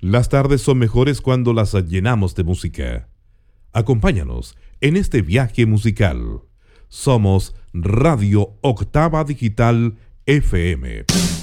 Las tardes son mejores cuando las llenamos de música. Acompáñanos en este viaje musical. Somos Radio Octava Digital FM.